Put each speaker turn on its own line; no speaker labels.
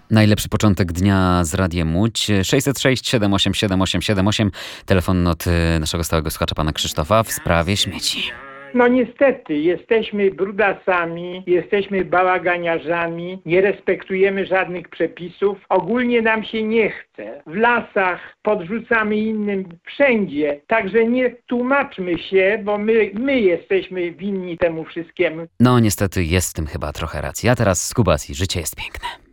Najlepszy początek dnia z Radiem Łódź. 606 787 878. Telefon od naszego stałego słuchacza, pana Krzysztofa, w sprawie śmieci.
No niestety, jesteśmy brudasami, jesteśmy bałaganiarzami, nie respektujemy żadnych przepisów. Ogólnie nam się nie chce. W lasach podrzucamy innym wszędzie. Także nie tłumaczmy się, bo my jesteśmy winni temu wszystkiemu.
No niestety jest w tym chyba trochę racji. A teraz z Kubacji. Życie jest piękne.